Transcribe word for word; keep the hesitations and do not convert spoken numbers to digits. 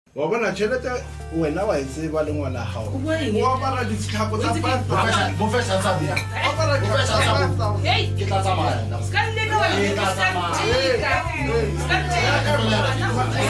Wa bona tšhelete wena wa e tseba le ngwana gago. O apara ditlhako tsa five thousand. Bo fetsa sa bia. Apara ditlhako tsa five thousand. Hey, ke tla tsamaya. Ska nne no wa. Ke tla tsamaya. Ska nne.